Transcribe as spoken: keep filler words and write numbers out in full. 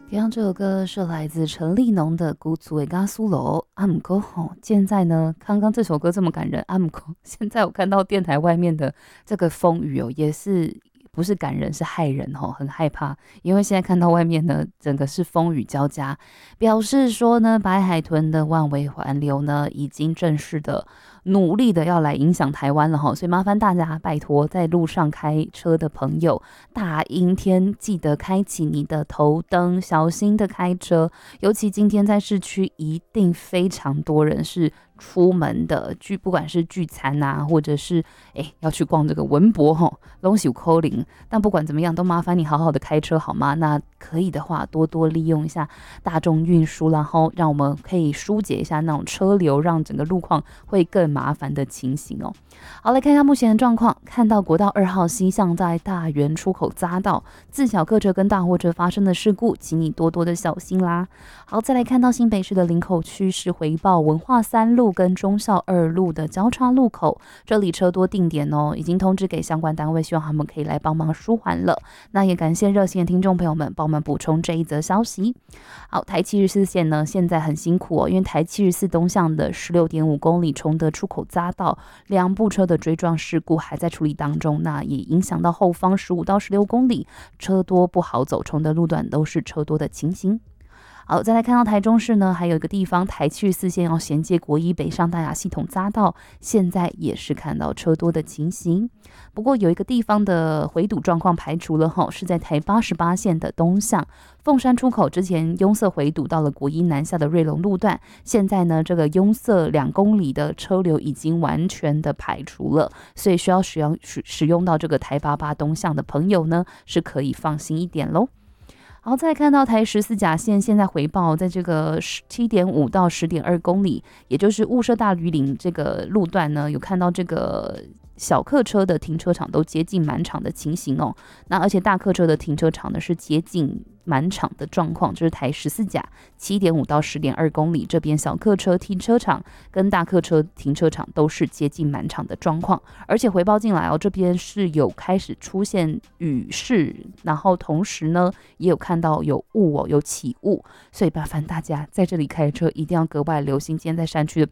刚刚这首歌是来自陈立农的《古厝的加苏楼》，阿姆哥吼，现在呢，刚刚这首歌这么感人，阿姆哥，现在我看到电台外面的这个风雨哦，也是不是感人是害人哦，很害怕，因为现在看到外面呢，整个是风雨交加，表示说呢，白海豚的万维环流呢，已经正式的努力的要来影响台湾了哈，所以麻烦大家拜托在路上开车的朋友，大阴天记得开启你的头灯，小心的开车。尤其今天在市区，一定非常多人是出门的，聚不管是聚餐啊，或者是哎要去逛这个文博哈，拢是有扣零。但不管怎么样，都麻烦你好好的开车好吗？那可以的话，多多利用一下大众运输，然后让我们可以疏解一下那种车流，让整个路况会更麻烦的情形哦。好，来看一下目前的状况，看到国道二号西向在大园出口匝道，自小客车跟大货车发生的事故，请你多多的小心啦。好，再来看到新北市的林口区是回报文化三路跟忠孝二路的交叉路口，这里车多定点哦，已经通知给相关单位，希望他们可以来帮忙舒缓了。那也感谢热心的听众朋友们帮我们补充这一则消息。好，台七十四线呢现在很辛苦哦，因为台七十四东向的 十六点五公里崇德出口匝道两部车的追撞事故还在处理当中，那也影响到后方十五到十六公里，车多不好走，崇德路段都是车多的情形。好，再来看到台中市呢，还有一个地方台七十四线要衔接国一北上大雅系统匝道，现在也是看到车多的情形。不过有一个地方的回堵状况排除了吼，是在台八十八线的东向凤山出口之前拥塞回堵到了国一南下的瑞隆路段，现在呢这个拥塞两公里的车流已经完全的排除了，所以需要使用使用到这个台八八东向的朋友呢，是可以放心一点咯。好，再看到台十四甲线现在回报，在这个七点五到十点二公里，也就是雾社大旅岭这个路段呢，有看到这个小客车的停车场都接近满场的情形哦。那而且大客车的停车场呢是接近满场的状况，这是台十四甲七点五到十点二公里，这边小客车停车场跟大客车停车场都是接近满场的状况，而且回报进来哦，这边是有开始出现雨势，然后同时呢也有看到有雾哦，有起雾，所以麻烦大家在这里开车一定要格外留心，今天在山区的